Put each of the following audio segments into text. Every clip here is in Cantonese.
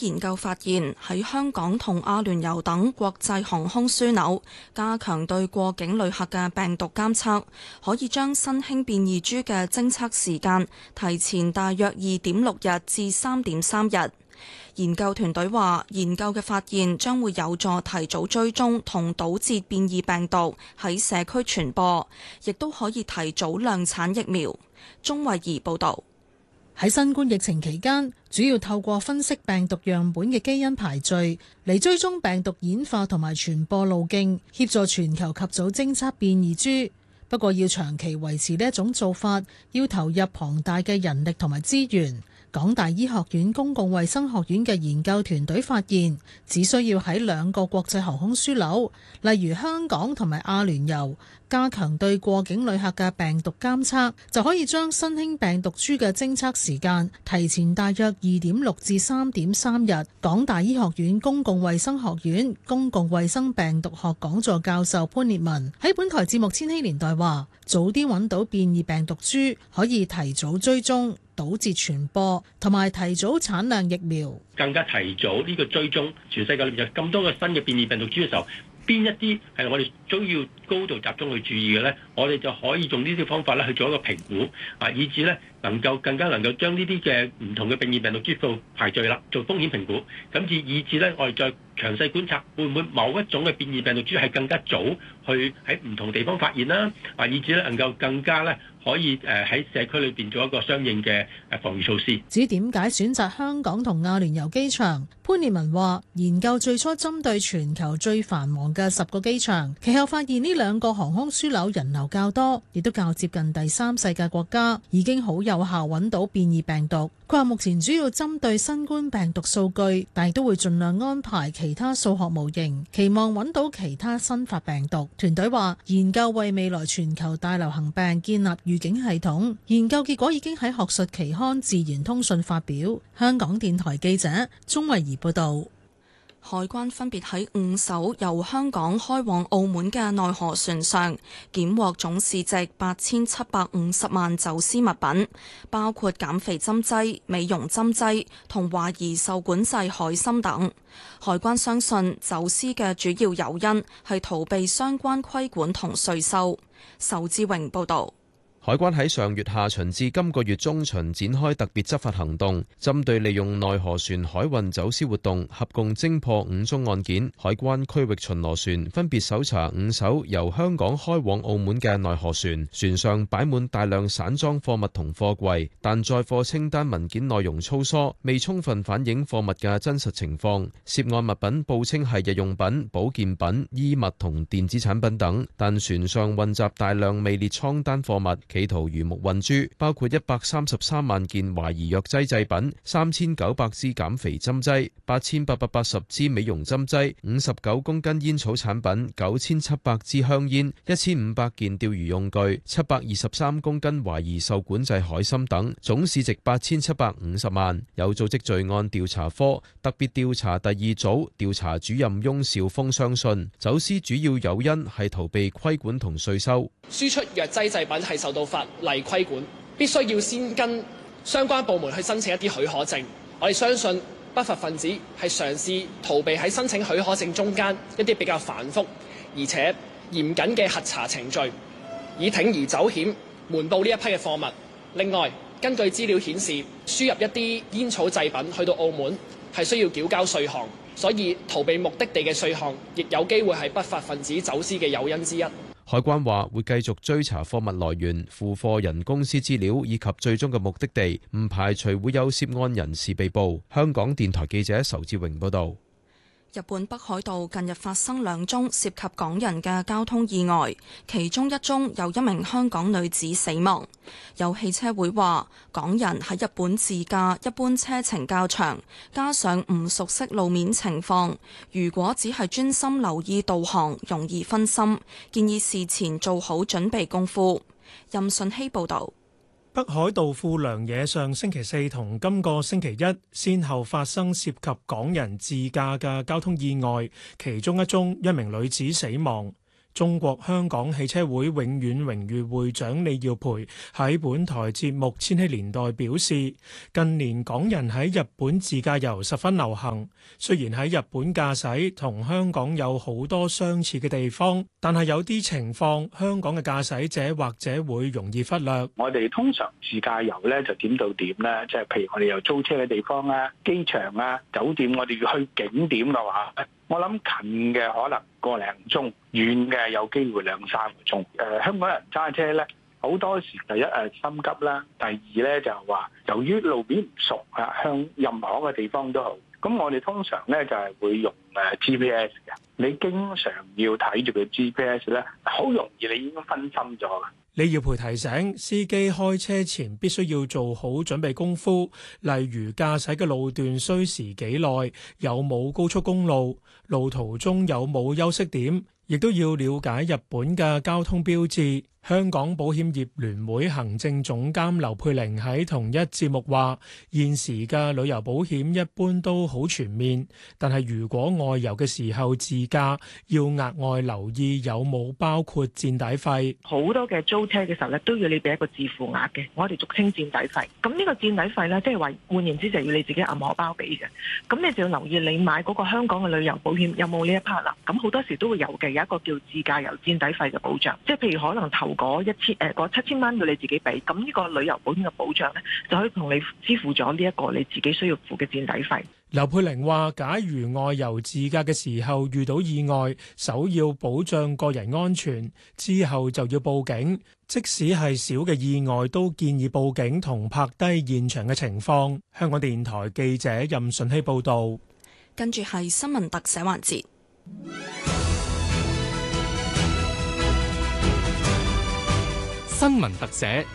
研究發現，喺香港同阿聯酋等國際航空樞紐加強對過境旅客嘅病毒監測，可以將新興變異株嘅偵測時間提前大約2.6日至3.3日。研究團隊話，研究嘅發現將會有助提早追蹤同堵截變異病毒喺社區傳播，亦都可以提早量產疫苗。鍾慧儀報導。 喺新冠疫情期間，主要透過分析病毒樣本嘅基因排序嚟追蹤病毒演化同埋傳播路徑，協助全球及早偵測變異株。不過要長期維持呢一種做法，要投入龐大嘅人力同埋資源。港大醫學院公共衛生學院嘅研究團隊發現，只需要喺2個國際航空樞紐，例如香港同埋阿聯酋，加強對過境旅客嘅病毒監測，就可以將新興病毒株嘅偵測時間提前大約2.6至3.3日。港大醫學院公共衛生學院公共衛生病毒學講座教授潘烈文喺本台節目《千禧年代》話，早啲揾到變異病毒株，可以提早追蹤、堵截傳播，同埋提早產量疫苗， 更加提早呢個追蹤。全世界裏面有咁多個新嘅變異病毒株嘅時候，邊一啲係我哋需要高度集中去注意嘅呢？我哋就可以用呢啲方法咧去做一個評估，以至呢更加能夠將呢啲嘅唔同嘅變異病毒株做排序啦，做風險評估，咁以至呢我哋再詳細觀察會唔會某一種嘅變異病毒株係更加早去喺唔同地方發現啦，以至呢能夠更加呢可以喺社區裏邊做一個相應嘅防禦措施。 至於點解選擇香港同阿聯酋機場，潘烈文話：研究最初針對全球最繁忙嘅10個機場，其後發現呢2個航空樞紐人流較多，亦都較接近第三世界國家，已經好有效揾到變異病毒。佢話目前主要針對新冠病毒數據，但亦都會盡量安排其他數學模型，期望揾到其他新發病毒。團隊話研究為未來全球大流行病建立預警系統，研究結果已經喺學術期刊《自然通訊》發表。香港電台記者鍾慧儀報道。 海關分別喺5艘由香港開往澳門嘅內河船上，檢獲總市值8750萬走私物品，包括減肥針劑、美容針劑同懷疑受管制海參等。海關相信走私嘅主要誘因係逃避相關規管同稅收。仇志榮報導。 海關喺上月下旬至今個月中旬展開特別執法行動，針對利用內河船海運走私活動，合共偵破5宗案件。海關區域巡邏船分別搜查5艘由香港開往澳門嘅內河船，船上擺滿大量散裝貨物同貨櫃，但載貨清單文件內容粗疏，未充分反映貨物嘅真實情況。涉案物品報稱係日用品、保健品、衣物同電子產品等，但船上混雜大量未列倉單貨物，企圖魚目混珠，包括133萬件懷疑藥劑製品、3900支減肥針劑、8880支美容針劑、59公斤煙草產品、9700支香煙、1500件釣魚用具、723公斤懷疑受管制海參等，總市值8750萬。有組織罪案調查科特別調查第2組調查主任翁兆峰相信，走私主要誘因係逃避規管同稅收。 輸出藥劑製品係受到法例規管，必須要先跟相關部門去申請一啲許可證。我哋相信不法分子係嘗試逃避喺申請許可證中間一啲比較繁複而且嚴謹嘅核查程序，以鋌而走險瞞報呢一批嘅貨物。另外，根據資料顯示，輸入一啲煙草製品去到澳門係需要繳交稅項，所以逃避目的地嘅稅項亦有機會係不法分子走私嘅誘因之一。 海關話會繼續追查貨物來源、付貨人公司資料以及最終嘅目的地，唔排除會有涉案人士被捕。香港電台記者仇志榮報導。 日本北海道近日發生2宗涉及港人嘅交通意外，其中1宗有1名香港女子死亡。有汽車會話，港人喺日本自駕一般車程較長，加上唔熟悉路面情況，如果只係專心留意導航，容易分心，建議事前做好準備功夫。任順希報導。 北海道富良野上星期4同今個星期1先後發生涉及港人自駕嘅交通意外，其中1宗1名女子死亡。 中國香港汽車會永遠榮譽會長李耀培喺本台節目《千禧年代》表示，近年港人喺日本自駕遊十分流行。雖然喺日本駕駛同香港有好多相似嘅地方，但係有啲情況，香港嘅駕駛者或者會容易忽略。 我哋通常自駕遊咧就點到點咧，即係譬如我哋有租車嘅地方啊、機場啊、酒店，我哋要去景點嘅話，我諗近嘅可能個零鐘，遠嘅有機會2-3個鐘。香港人揸車咧，好多時第一心急啦，第二咧就係話由於路面唔熟啊，向任何嘅地方都好。咁我哋通常咧就係會用GPS 嘅，你經常要睇住個 GPS 咧，好容易你已經分心咗啦。 李耀培提醒司機開車前必須要做好準備功夫，例如駕駛嘅路段需時幾耐，有冇高速公路，路途中有冇休息點，亦都要了解日本嘅交通標誌。香港保險業聯會行政總監劉佩玲喺同一節目話，現時嘅旅遊保險一般都好全面，但係如果外遊嘅時候自駕，要額外留意有冇包括墊底費。 好多嘅租車嘅時候咧，都要你俾一個自付額嘅，我哋俗稱墊底費。咁呢個墊底費咧，即係話換言之就要你自己揞荷包俾嘅。咁你就要留意你買嗰個香港嘅旅遊保險有冇呢一 part 啦。咁好多時都會有嘅，有一個叫自駕遊墊底費嘅保障，即係譬如可能頭嗰7000蚊要你自己俾，咁呢個旅遊保險嘅保障咧，就可以同你支付咗呢一個你自己需要付嘅墊底費。 劉佩玲話，假如外遊自駕嘅時候遇到意外，首要保障個人安全，之後就要報警。即使係小嘅意外，都建議報警同拍低現場嘅情況。香港電台記者任順希報導。 跟住係新聞特寫環節。 新聞特寫。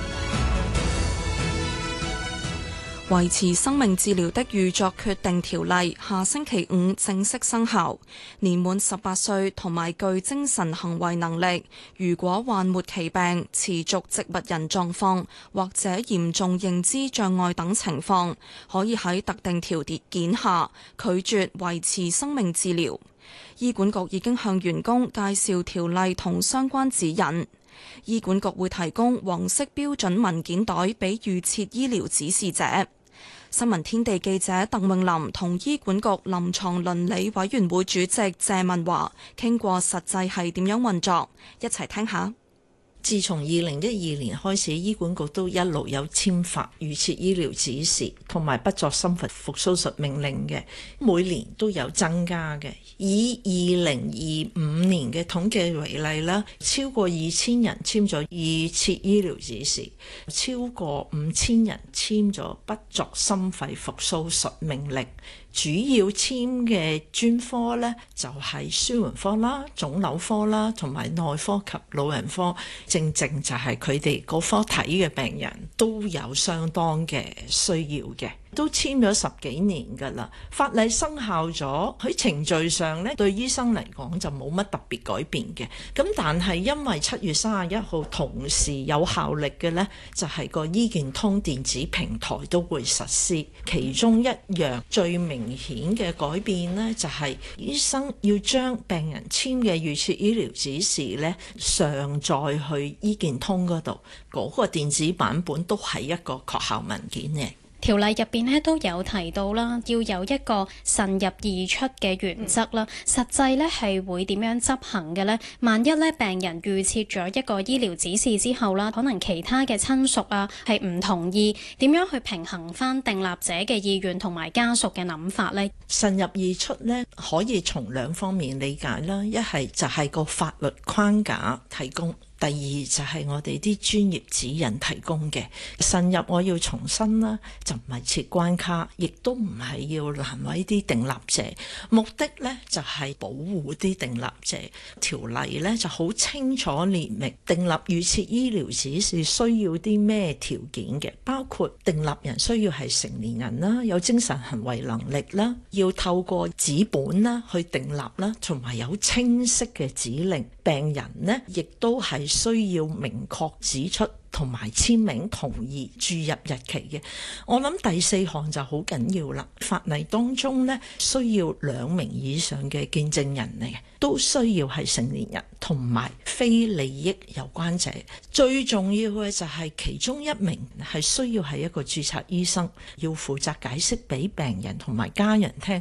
維持生命治療的預作決定條例下星期5正式生效。年滿18歲同埋具精神行為能力，如果患末期病、持續植物人狀況或者嚴重認知障礙等情況，可以喺特定條件下拒絕維持生命治療。醫管局已經向員工介紹條例同相關指引。醫管局會提供黃色標準文件袋俾預設醫療指示者。新聞天地記者鄧詠琳同醫管局臨床倫理委員會主席謝文華傾過實際係點樣運作，一齊聽下。 自從2012年開始，醫管局都一路有簽發預設醫療指示同埋不作心肺復甦術命令嘅，每年都有增加嘅。以2025年嘅統計為例啦，超過2000人簽咗預設醫療指示，超過5000人簽咗不作心肺復甦術命令。主要簽嘅專科呢，就係舒緩科啦、腫瘤科啦，同埋內科及老人科，正就係佢哋嗰科睇嘅病人都有相當嘅需要嘅。都簽咗10幾年㗎啦，法例生效咗，喺程序上咧對醫生嚟講就冇乜特別改變嘅。咁但係因為7月31號同時有效力嘅呢，就係個醫健通電子平台都會實施。其中一樣最明顯嘅改變呢，就係醫生要將病人簽嘅預設醫療指示呢上載去醫健通嗰度，嗰個電子版本都係一個確效文件嘅。 條例入邊咧都有提到啦，要有一個慎入易出嘅原則啦。實際咧係會點樣執行嘅呢？萬一咧病人預設咗一個醫療指示之後啦，可能其他嘅親屬啊係唔同意，點樣去平衡翻訂立者嘅意願同埋家屬嘅諗法呢？ 慎入易出呢，可以從兩方面理解啦，一係就係個法律框架提供。第二就係我哋啲專業指引提供嘅。慎入我要重申啦，就唔係設關卡，亦都唔係要難為啲訂立者，目的呢就係保護啲訂立者。條例呢就好清楚列明訂立預設醫療指示需要啲咩條件嘅，包括訂立人需要係成年人啦，有精神行為能力啦，要透過紙本啦去訂立啦，同埋有清晰嘅指令。病人呢亦都係需要明確指出同埋簽名同意注入日期嘅。我諗第4項就好緊要啦，法例當中呢，需要2名以上嘅見證人嚟嘅，都需要係成年人同埋非利益有關者。最重要嘅就係其中1名係需要係一個註冊醫生，要負責解釋俾病人同埋家人聽